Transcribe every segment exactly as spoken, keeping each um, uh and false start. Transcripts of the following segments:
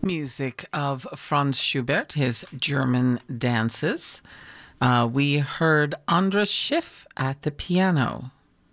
Music of Franz Schubert, his German dances. Uh, we heard Andras Schiff at the piano.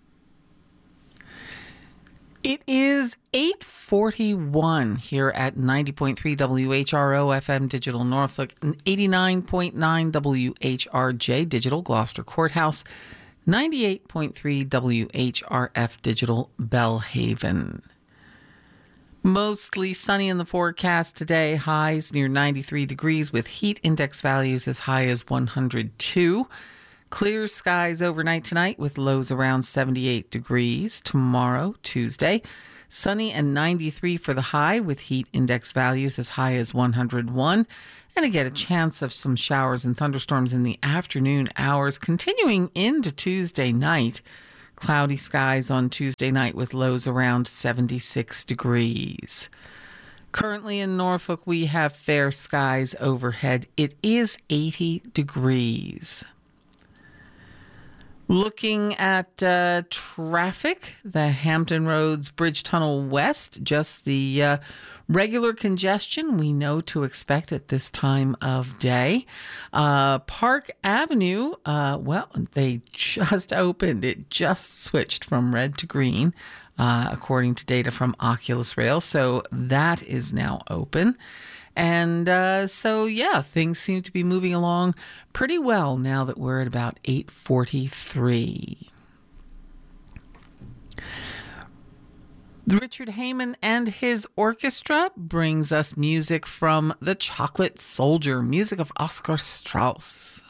It is eight forty-one here at ninety point three W H R O F M Digital Norfolk and eighty-nine point nine W H R J Digital Gloucester Courthouse, ninety-eight point three W H R F Digital Bellhaven. Mostly sunny in the forecast today, highs near ninety-three degrees with heat index values as high as one hundred two. Clear skies overnight tonight with lows around seventy-eight degrees. Tomorrow, Tuesday, sunny and ninety-three for the high with heat index values as high as one hundred one. And again, a chance of some showers and thunderstorms in the afternoon hours continuing into Tuesday night. Cloudy skies on Tuesday night with lows around seventy-six degrees. Currently in Norfolk, we have fair skies overhead. It is eighty degrees. Looking at uh, traffic, the Hampton Roads Bridge Tunnel West, just the uh, regular congestion we know to expect at this time of day. Uh, Park Avenue, uh, well, they just opened. It just switched from red to green, uh, according to data from Oculus Rail. So that is now open. And uh, so, yeah, things seem to be moving along pretty well now that we're at about eight forty-three. Richard Heyman and his orchestra brings us music from The Chocolate Soldier, music of Oscar Strauss.